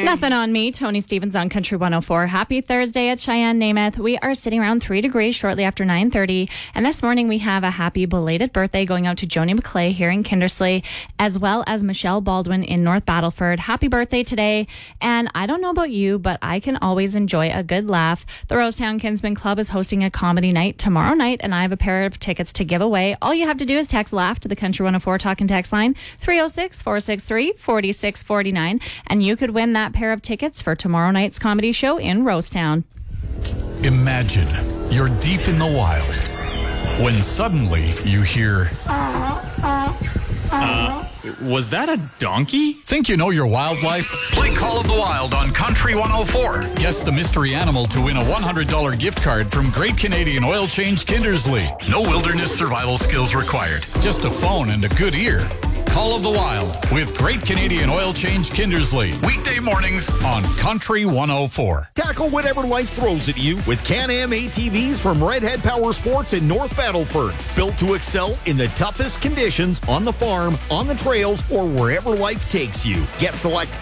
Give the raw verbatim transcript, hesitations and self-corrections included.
Nothing on me. Tony Stevens on Country one oh four. Happy Thursday at Cheyenne, Namath. We are sitting around three degrees shortly after nine thirty. And this morning we have a happy belated birthday going out to Joni McClay here in Kindersley, as well as Michelle Baldwin in North Battleford. Happy birthday today. And I don't know about you, but I can always enjoy a good laugh. The Rosetown Kinsman Club is hosting a comedy night tomorrow night, and I have a pair of tickets to give away. All you have to do is text LAUGH to the Country one oh four talk and text line three oh six, four six three, four six four nine, and you could win that pair of tickets for tomorrow night's comedy show in Rosetown. Imagine you're deep in the wild when suddenly you hear, Uh, was that a donkey? think you know your wildlife? Play Call of the Wild on Country one oh four. Guess the mystery animal to win a one hundred dollars gift card from Great Canadian Oil Change Kindersley. No wilderness survival skills required. Just a phone and a good ear. Call of the Wild with Great Canadian Oil Change Kindersley. Weekday mornings on Country one oh four. Tackle whatever life throws at you with Can-Am A T Vs from Redhead Power Sports in North Battleford. Built to excel in the toughest conditions on the farm, on the trails, or wherever life takes you. Get select